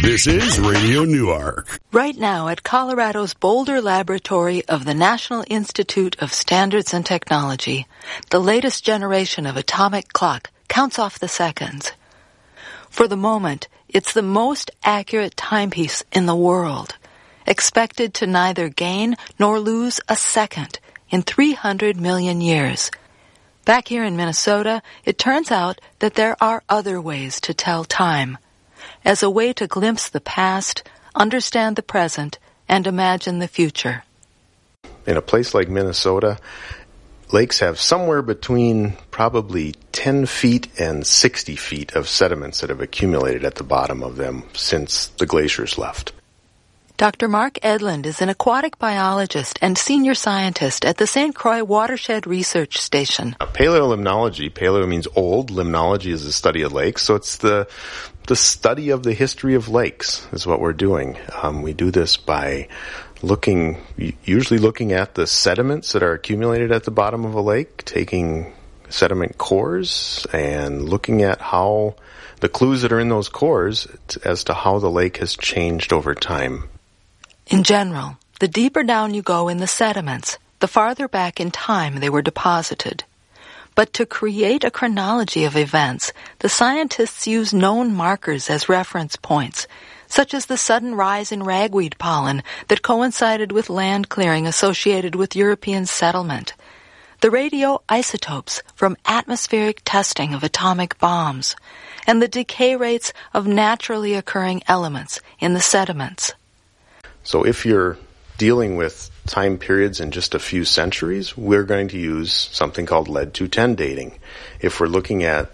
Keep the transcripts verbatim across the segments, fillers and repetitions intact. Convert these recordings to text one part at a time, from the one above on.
This is Radio Newark. Right now at Colorado's Boulder Laboratory of the National Institute of Standards and Technology, the latest generation of atomic clock counts off the seconds. For the moment, it's the most accurate timepiece in the world, expected to neither gain nor lose a second in three hundred million years. Back here in Minnesota, it turns out that there are other ways to tell time, as a way to glimpse the past, understand the present, and imagine the future. In a place like Minnesota, lakes have somewhere between probably ten feet and sixty feet of sediments that have accumulated at the bottom of them since the glaciers left. Doctor Mark Edlund is an aquatic biologist and senior scientist at the Saint Croix Watershed Research Station. Uh, paleolimnology, paleo means old, limnology is the study of lakes, so it's the the study of the history of lakes is what we're doing. Um, we do this by looking, usually looking at the sediments that are accumulated at the bottom of a lake, taking sediment cores and looking at how the clues that are in those cores as to how the lake has changed over time. In general, the deeper down you go in the sediments, the farther back in time they were deposited. But to create a chronology of events, the scientists use known markers as reference points, such as the sudden rise in ragweed pollen that coincided with land clearing associated with European settlement, the radioisotopes from atmospheric testing of atomic bombs, and the decay rates of naturally occurring elements in the sediments. So if you're dealing with time periods in just a few centuries, we're going to use something called lead two ten dating. If we're looking at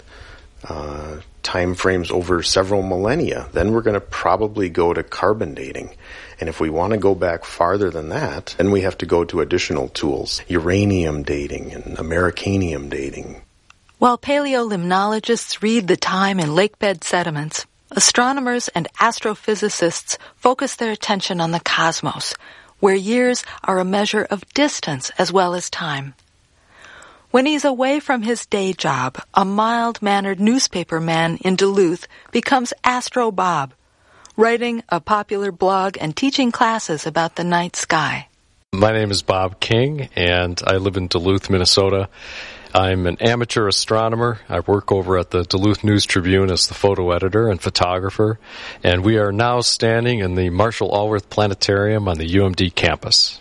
uh, time frames over several millennia, then we're going to probably go to carbon dating. And if we want to go back farther than that, then we have to go to additional tools, uranium dating and americanium dating. While paleolimnologists read the time in lakebed sediments, astronomers and astrophysicists focus their attention on the cosmos, where years are a measure of distance as well as time. When he's away from his day job, a mild-mannered newspaper man in Duluth becomes Astro Bob, writing a popular blog and teaching classes about the night sky. My name is Bob King, and I live in Duluth, Minnesota. I'm an amateur astronomer. I work over at the Duluth News-Tribune as the photo editor and photographer, and we are now standing in the Marshall Allworth Planetarium on the U M D campus.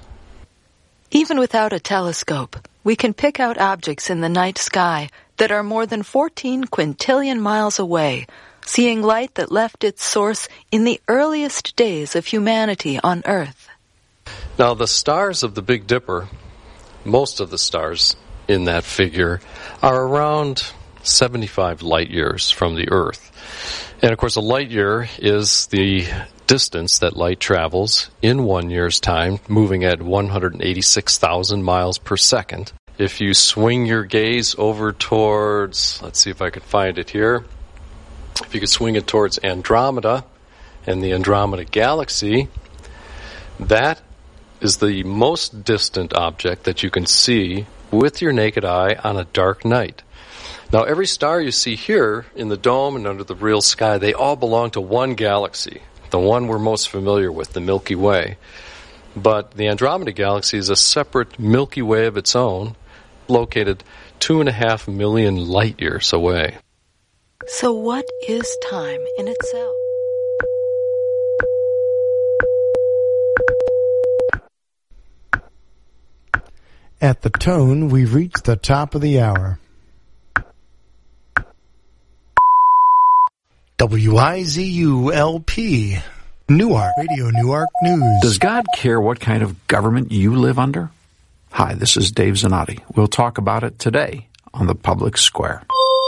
Even without a telescope, we can pick out objects in the night sky that are more than fourteen quintillion miles away, seeing light that left its source in the earliest days of humanity on Earth. Now, the stars of the Big Dipper, most of the stars in that figure, are around seventy-five light years from the Earth. And of course, a light year is the distance that light travels in one year's time, moving at one hundred eighty-six thousand miles per second. If you swing your gaze over towards, let's see if I can find it here, if you could swing it towards Andromeda and the Andromeda Galaxy, that is the most distant object that you can see with your naked eye on a dark night. Now, every star you see here in the dome and under the real sky, they all belong to one galaxy, the one we're most familiar with, the Milky Way. But the Andromeda Galaxy is a separate Milky Way of its own, located two and a half million light years away. So what is time in itself? At the tone, we've reached the top of the hour. W I Z U L P, Newark, Radio Newark News. Does God care what kind of government you live under? Hi, this is Dave Zanotti. We'll talk about it today on the Public Square.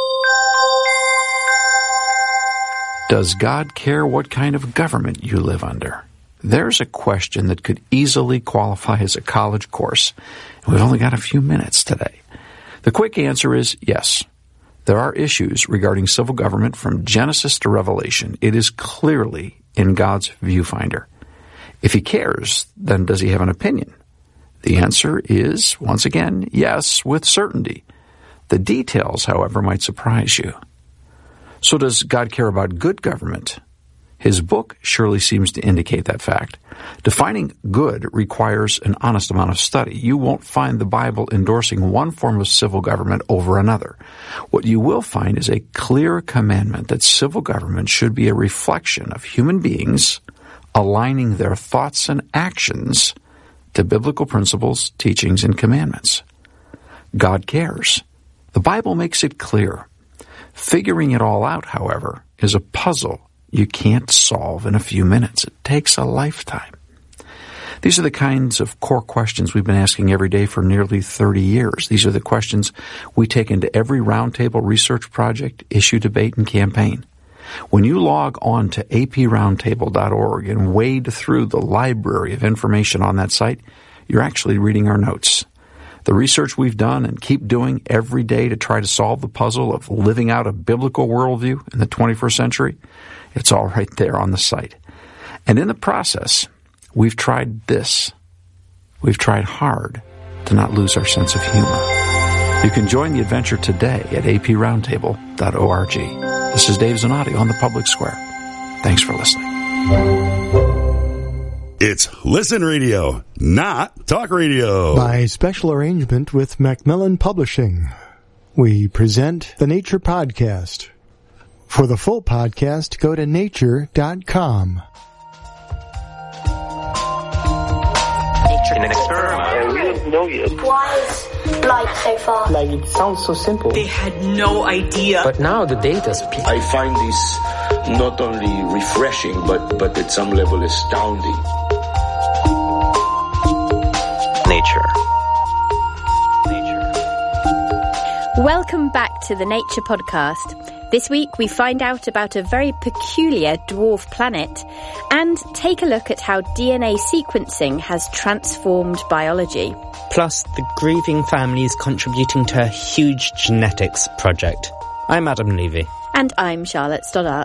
Does God care what kind of government you live under? There's a question that could easily qualify as a college course. We've only got a few minutes today. The quick answer is yes. There are issues regarding civil government from Genesis to Revelation. It is clearly in God's viewfinder. If he cares, then does he have an opinion? The answer is, once again, yes, with certainty. The details, however, might surprise you. So does God care about good government? His book surely seems to indicate that fact. Defining good requires an honest amount of study. You won't find the Bible endorsing one form of civil government over another. What you will find is a clear commandment that civil government should be a reflection of human beings aligning their thoughts and actions to biblical principles, teachings, and commandments. God cares. The Bible makes it clear. Figuring it all out, however, is a puzzle you can't solve in a few minutes. It takes a lifetime. These are the kinds of core questions we've been asking every day for nearly thirty years. These are the questions we take into every roundtable research project, issue, debate, and campaign. When you log on to a p roundtable dot org and wade through the library of information on that site, you're actually reading our notes. The research we've done and keep doing every day to try to solve the puzzle of living out a biblical worldview in the twenty-first century, it's all right there on the site. And in the process, we've tried this. We've tried hard to not lose our sense of humor. You can join the adventure today at a p roundtable dot org. This is Dave Zanotti on the Public Square. Thanks for listening. It's Listen Radio, not Talk Radio. By special arrangement with Macmillan Publishing, we present the Nature Podcast. For the full podcast, go to nature dot com. An experiment. And we don't know yet. Why is light so far? Like, it sounds so simple. They had no idea. But now the data speaks. I find this not only refreshing, but, but at some level astounding. Nature. Nature. Welcome back to the Nature Podcast. This week we find out about a very peculiar dwarf planet and take a look at how D N A sequencing has transformed biology. Plus the grieving families contributing to a huge genetics project. I'm Adam Levy. And I'm Charlotte Stoddart.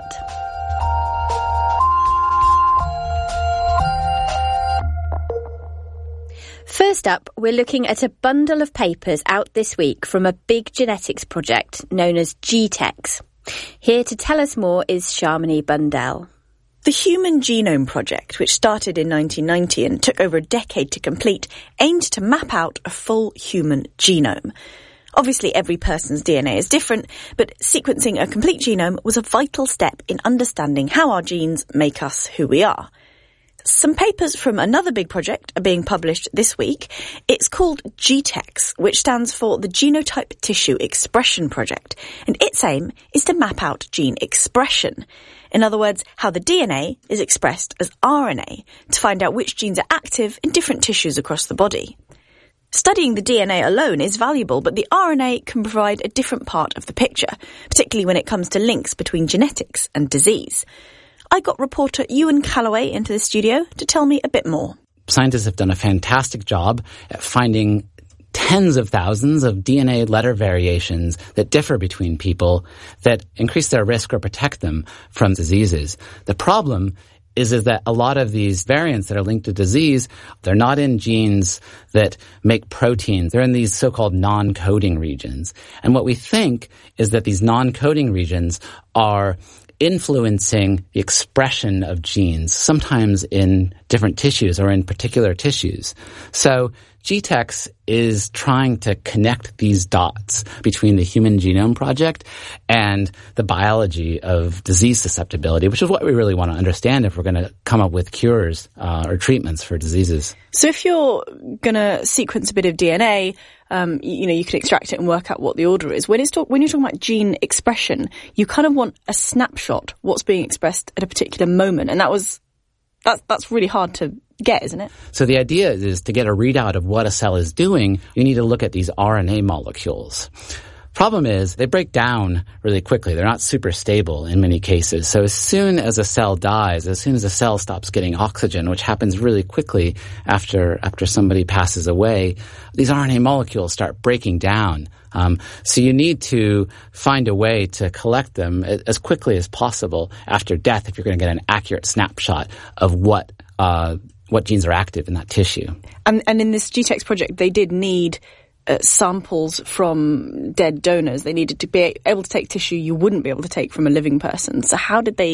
First up, we're looking at a bundle of papers out this week from a big genetics project known as G TEx. Here to tell us more is Shamini Bundell. The Human Genome Project, which started in nineteen ninety and took over a decade to complete, aimed to map out a full human genome. Obviously, every person's D N A is different, but sequencing a complete genome was a vital step in understanding how our genes make us who we are. Some papers from another big project are being published this week. It's called G TEx, which stands for the Genotype Tissue Expression Project, and its aim is to map out gene expression. In other words, how the D N A is expressed as R N A to find out which genes are active in different tissues across the body. Studying the D N A alone is valuable, but the R N A can provide a different part of the picture, particularly when it comes to links between genetics and disease. I got reporter Ewan Calloway into the studio to tell me a bit more. Scientists have done a fantastic job at finding tens of thousands of D N A letter variations that differ between people that increase their risk or protect them from diseases. The problem is, is that a lot of these variants that are linked to disease, they're not in genes that make proteins. They're in these so-called non-coding regions. And what we think is that these non-coding regions are influencing the expression of genes, sometimes in different tissues or in particular tissues. So G TEx is trying to connect these dots between the Human Genome Project and the biology of disease susceptibility, which is what we really want to understand if we're going to come up with cures uh, or treatments for diseases. So if you're going to sequence a bit of D N A, um, you know, you can extract it and work out what the order is. When, it's talk- when you're talking about gene expression, you kind of want a snapshot, what's being expressed at a particular moment. And that was that's, that's really hard to get, isn't it? So the idea is to get a readout of what a cell is doing, you need to look at these R N A molecules. Problem is, they break down really quickly. They're not super stable in many cases. So as soon as a cell dies, as soon as a cell stops getting oxygen, which happens really quickly after after somebody passes away, these R N A molecules start breaking down. Um, so you need to find a way to collect them as quickly as possible after death if you're going to get an accurate snapshot of what uh, what genes are active in that tissue. And, and in this G TEx project, they did need Uh, samples from dead donors. They needed to be able to take tissue you wouldn't be able to take from a living person. So how did they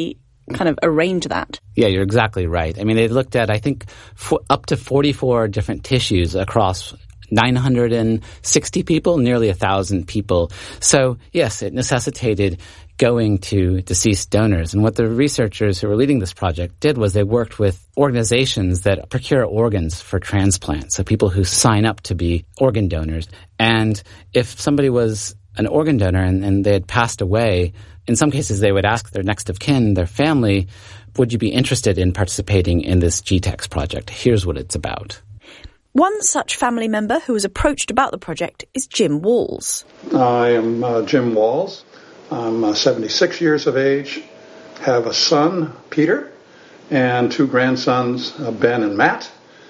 kind of arrange that? Yeah, you're exactly right. I mean, they looked at, I think, for up to forty-four different tissues across nine hundred sixty people, nearly one thousand people. So, yes, it necessitated going to deceased donors. And what the researchers who were leading this project did was they worked with organizations that procure organs for transplant, so people who sign up to be organ donors. And if somebody was an organ donor and, and they had passed away, in some cases they would ask their next of kin, their family, would you be interested in participating in this G TEx project? Here's what it's about. One such family member who was approached about the project is Jim Walls. I am uh, Jim Walls. I'm uh, seventy-six years of age, have a son, Peter, and two grandsons, uh, Ben and Matt.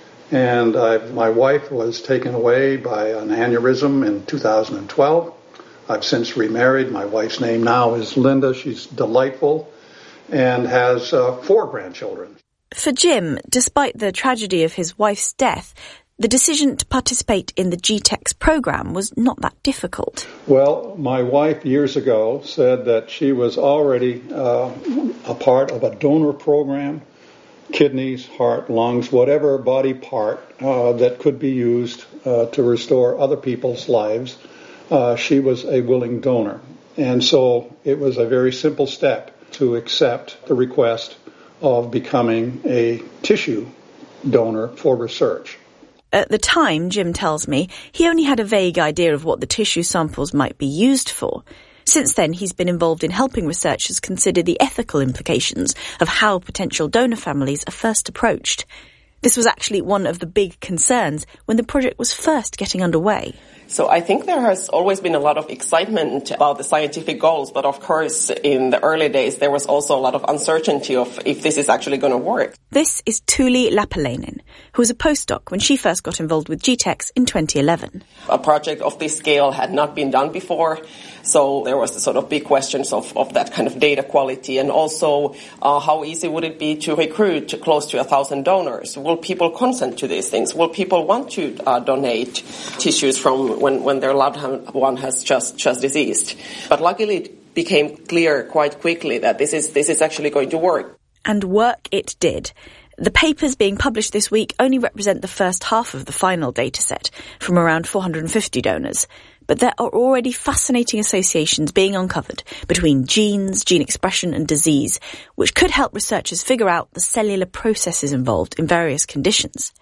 And I've, my wife was taken away by an aneurysm in two thousand twelve. I've since remarried. My wife's name now is Linda. She's delightful and has uh, four grandchildren. For Jim, despite the tragedy of his wife's death, the decision to participate in the G TEx program was not that difficult. Well, my wife years ago said that she was already uh, a part of a donor program, kidneys, heart, lungs, whatever body part uh, that could be used uh, to restore other people's lives. Uh, she was a willing donor. And so it was a very simple step to accept the request of becoming a tissue donor for research. At the time, Jim tells me, he only had a vague idea of what the tissue samples might be used for. Since then, he's been involved in helping researchers consider the ethical implications of how potential donor families are first approached. This was actually one of the big concerns when the project was first getting underway. So I think there has always been a lot of excitement about the scientific goals, but of course in the early days there was also a lot of uncertainty of if this is actually going to work. This is Tuuli Lapalainen, who was a postdoc when she first got involved with G TEx in twenty eleven. A project of this scale had not been done before, so there was the sort of big questions of, of that kind of data quality, and also uh, how easy would it be to recruit close to a thousand donors? Will people consent to these things? Will people want to uh, donate tissues from when, when their loved one has just, just deceased? But luckily it became clear quite quickly that this is, this is actually going to work. And work it did. The papers being published this week only represent the first half of the final dataset from around four hundred fifty donors. But there are already fascinating associations being uncovered between genes, gene expression and disease, which could help researchers figure out the cellular processes involved in various conditions.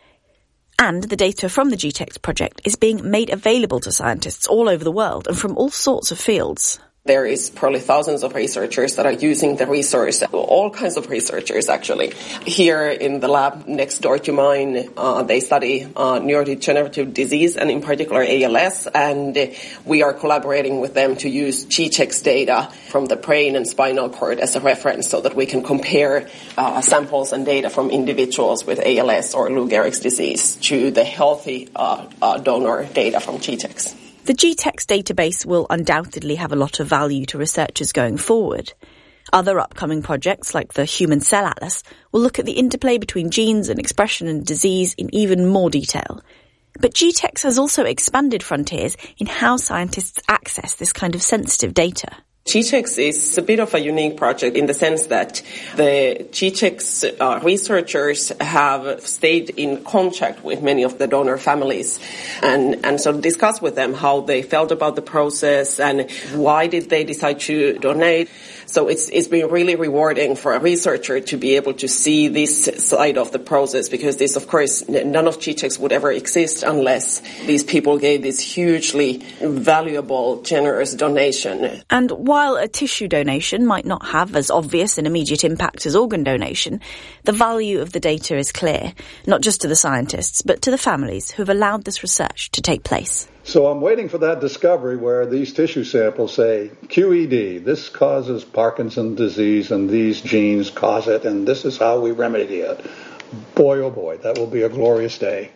And the data from the G TEx project is being made available to scientists all over the world and from all sorts of fields. There is probably thousands of researchers that are using the resource, all kinds of researchers actually. Here in the lab next door to mine, uh, they study uh, neurodegenerative disease and in particular A L S, and uh, we are collaborating with them to use G TEx data from the brain and spinal cord as a reference so that we can compare uh, samples and data from individuals with A L S or Lou Gehrig's disease to the healthy uh, uh, donor data from G TEx. The G TEx database will undoubtedly have a lot of value to researchers going forward. Other upcoming projects, like the Human Cell Atlas, will look at the interplay between genes and expression and disease in even more detail. But G TEx has also expanded frontiers in how scientists access this kind of sensitive data. G TEx is a bit of a unique project in the sense that the G TEx uh, researchers have stayed in contact with many of the donor families and, and so discussed with them how they felt about the process and why did they decide to donate. So it's, it's been really rewarding for a researcher to be able to see this side of the process because this, of course, none of G TEx would ever exist unless these people gave this hugely valuable, generous donation. And while a tissue donation might not have as obvious an immediate impact as organ donation, the value of the data is clear, not just to the scientists, but to the families who have allowed this research to take place. So I'm waiting for that discovery where these tissue samples say, Q E D, this causes Parkinson's disease and these genes cause it, and this is how we remedy it. Boy, oh boy, that will be a glorious day.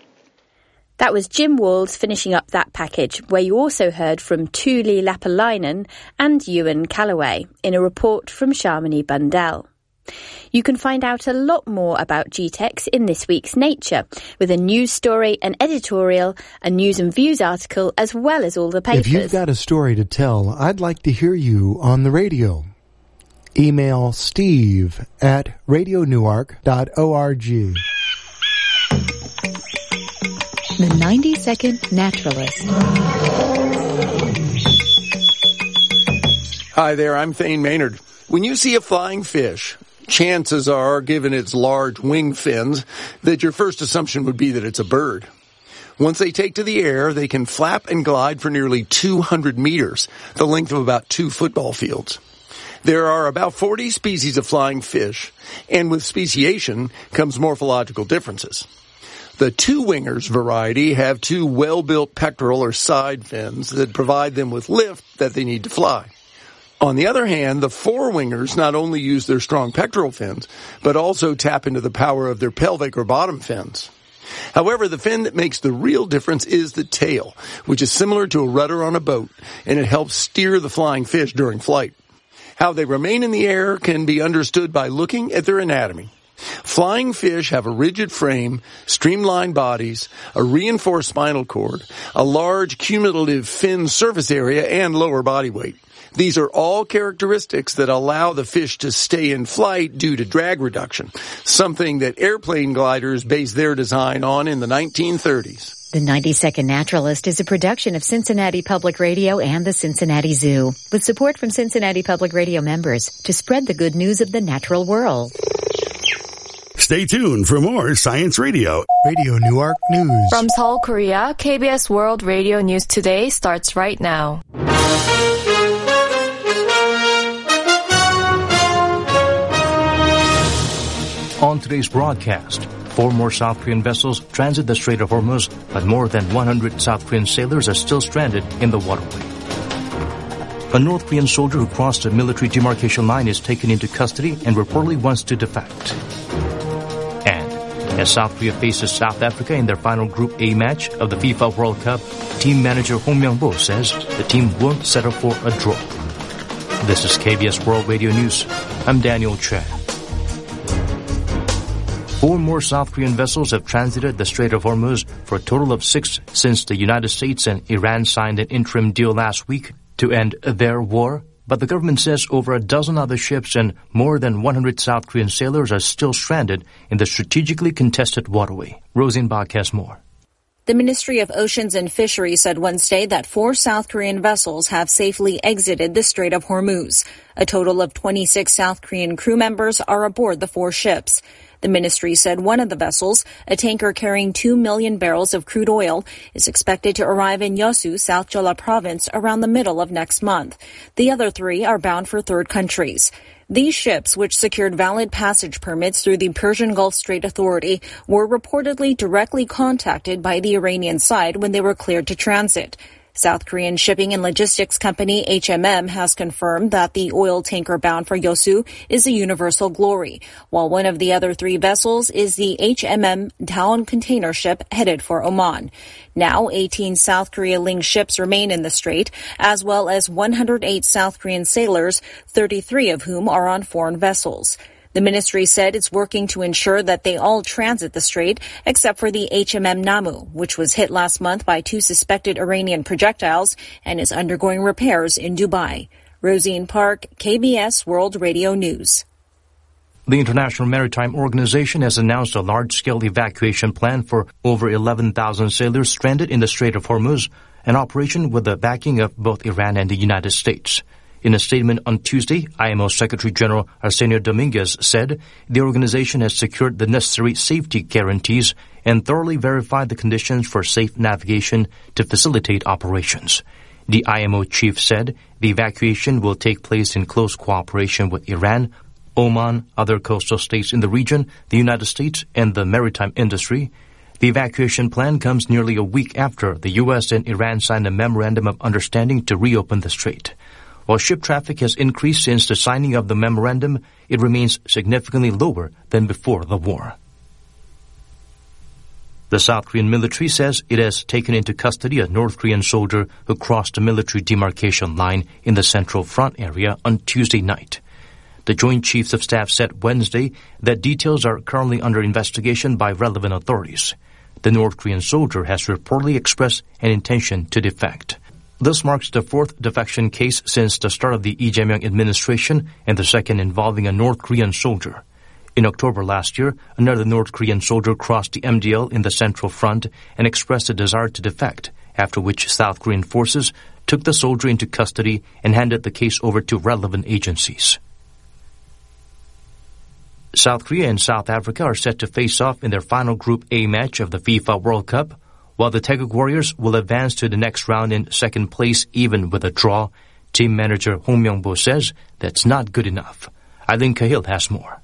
That was Jim Walls finishing up that package, where you also heard from Tuuli Lapalainen and Ewan Callaway in a report from Shamini Bundell. You can find out a lot more about G TEx in this week's Nature, with a news story, an editorial, a news and views article, as well as all the papers. If you've got a story to tell, I'd like to hear you on the radio. Email steve at radio newark dot org. The ninety second Naturalist. Hi there, I'm Thane Maynard. When you see a flying fish, chances are, given its large wing fins, that your first assumption would be that it's a bird. Once they take to the air, they can flap and glide for nearly two hundred meters, the length of about two football fields. There are about forty species of flying fish, and with speciation comes morphological differences. The two-wingers variety have two well-built pectoral or side fins that provide them with lift that they need to fly. On the other hand, the four-wingers not only use their strong pectoral fins, but also tap into the power of their pelvic or bottom fins. However, the fin that makes the real difference is the tail, which is similar to a rudder on a boat, and it helps steer the flying fish during flight. How they remain in the air can be understood by looking at their anatomy. Flying fish have a rigid frame, streamlined bodies, a reinforced spinal cord, a large cumulative fin surface area, and lower body weight. These are all characteristics that allow the fish to stay in flight due to drag reduction, something that airplane gliders based their design on in the nineteen thirties. The ninety second Naturalist is a production of Cincinnati Public Radio and the Cincinnati Zoo, with support from Cincinnati Public Radio members to spread the good news of the natural world. Stay tuned for more Science Radio. Radio Newark News. From Seoul, Korea, K B S World Radio News Today starts right now. On today's broadcast, four more South Korean vessels transit the Strait of Hormuz, but more than one hundred South Korean sailors are still stranded in the waterway. A North Korean soldier who crossed a military demarcation line is taken into custody and reportedly wants to defect. And as South Korea faces South Africa in their final Group A match of the FIFA World Cup, team manager Hong Myung-bo says the team won't settle for a draw. This is K B S World Radio News. I'm Daniel Choi. Four more South Korean vessels have transited the Strait of Hormuz, for a total of six since the United States and Iran signed an interim deal last week to end their war. But the government says over a dozen other ships and more than one hundred South Korean sailors are still stranded in the strategically contested waterway. Rosenbach has more. The Ministry of Oceans and Fisheries said Wednesday that four South Korean vessels have safely exited the Strait of Hormuz. A total of twenty-six South Korean crew members are aboard the four ships. The ministry said one of the vessels, a tanker carrying two million barrels of crude oil, is expected to arrive in Yeosu, South Jeolla Province, around the middle of next month. The other three are bound for third countries. These ships, which secured valid passage permits through the Persian Gulf Strait Authority, were reportedly directly contacted by the Iranian side when they were cleared to transit. South Korean shipping and logistics company H M M has confirmed that the oil tanker bound for Yeosu is the Universal Glory, while one of the other three vessels is the H M M Daewon container ship headed for Oman. Now, eighteen South Korea-linked ships remain in the strait, as well as one hundred eight South Korean sailors, thirty-three of whom are on foreign vessels. The ministry said it's working to ensure that they all transit the strait, except for the H M M Namu, which was hit last month by two suspected Iranian projectiles and is undergoing repairs in Dubai. Rosine Park, K B S World Radio News. The International Maritime Organization has announced a large-scale evacuation plan for over eleven thousand sailors stranded in the Strait of Hormuz, an operation with the backing of both Iran and the United States. In a statement on Tuesday, I M O Secretary General Arsenio Dominguez said the organization has secured the necessary safety guarantees and thoroughly verified the conditions for safe navigation to facilitate operations. The I M O chief said the evacuation will take place in close cooperation with Iran, Oman, other coastal states in the region, the United States, and the maritime industry. The evacuation plan comes nearly a week after the U S and Iran signed a memorandum of understanding to reopen the strait. While ship traffic has increased since the signing of the memorandum, it remains significantly lower than before the war. The South Korean military says it has taken into custody a North Korean soldier who crossed the military demarcation line in the Central Front area on Tuesday night. The Joint Chiefs of Staff said Wednesday that details are currently under investigation by relevant authorities. The North Korean soldier has reportedly expressed an intention to defect. This marks the fourth defection case since the start of the Lee Jae-myung administration and the second involving a North Korean soldier. In October last year, another North Korean soldier crossed the M D L in the Central Front and expressed a desire to defect, after which South Korean forces took the soldier into custody and handed the case over to relevant agencies. South Korea and South Africa are set to face off in their final Group A match of the FIFA World Cup, while the Taeguk Warriors will advance to the next round in second place even with a draw. Team manager Hong Myung-bo says that's not good enough. Eileen Cahill has more.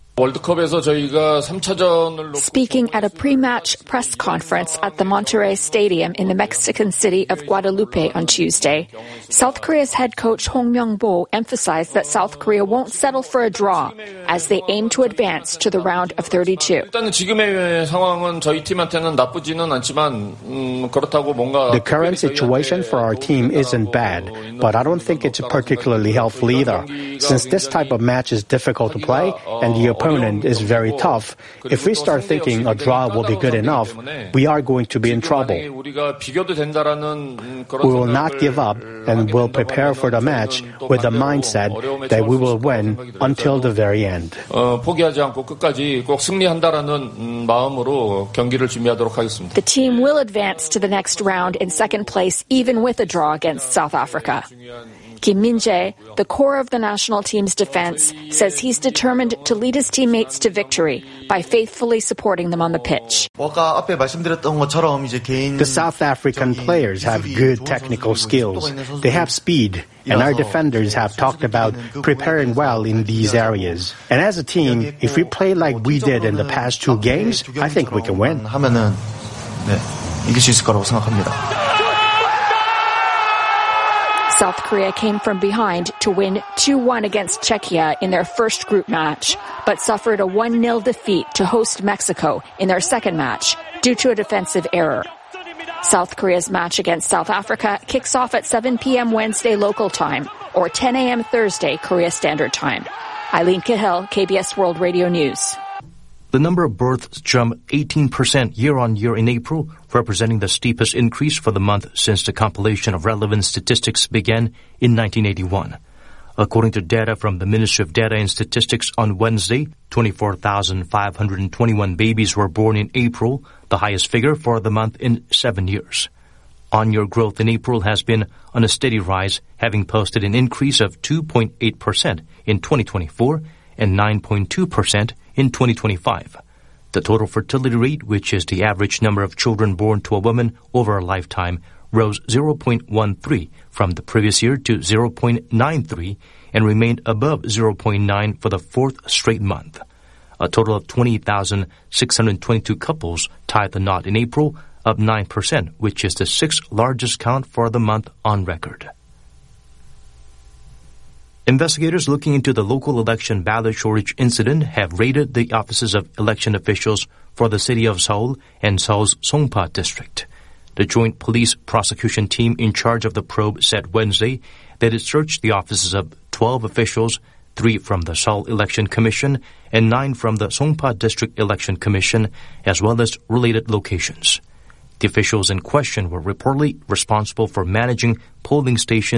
Speaking at a pre-match press conference at the Monterrey Stadium in the Mexican city of Guadalupe on Tuesday, South Korea's head coach Hong Myung-bo emphasized that South Korea won't settle for a draw as they aim to advance to the round of thirty-two. The current situation for our team isn't bad, but I don't think it's particularly helpful either. Since this type of match is difficult to play and the opponent is very tough, if we start thinking a draw will be good enough, we are going to be in trouble. We will not give up and will prepare for the match with the mindset that we will win until the very end. The team will advance to the next round in second place even with a draw against South Africa. Kim Min-jae, the core of the national team's defense, says he's determined to lead his teammates to victory by faithfully supporting them on the pitch. The South African players have good technical skills. They have speed, and our defenders have talked about preparing well in these areas. And as a team, if we play like we did in the past two games, I think we can win. South Korea came from behind to win two one against Czechia in their first group match, but suffered a one nil defeat to host Mexico in their second match due to a defensive error. South Korea's match against South Africa kicks off at seven p.m. Wednesday local time or ten a.m. Thursday Korea Standard Time. Eileen Cahill, K B S World Radio News. The number of births jumped eighteen percent year-on-year in April, representing the steepest increase for the month since the compilation of relevant statistics began in nineteen eighty-one. According to data from the Ministry of Data and Statistics on Wednesday, twenty-four thousand five hundred twenty-one babies were born in April, the highest figure for the month in seven years. On-year growth in April has been on a steady rise, having posted an increase of two point eight percent in twenty twenty-four and nine point two percent in twenty twenty-five. The total fertility rate, which is the average number of children born to a woman over a lifetime, rose zero point one three from the previous year to zero point nine three and remained above zero point nine for the fourth straight month. A total of twenty thousand six hundred twenty-two couples tied the knot in April, up nine percent, which is the sixth largest count for the month on record. Investigators looking into the local election ballot shortage incident have raided the offices of election officials for the city of Seoul and Seoul's Songpa district. The Joint Police Prosecution Team in charge of the probe said Wednesday that it searched the offices of twelve officials, three from the Seoul Election Commission and nine from the Songpa District Election Commission, as well as related locations. The officials in question were reportedly responsible for managing polling stations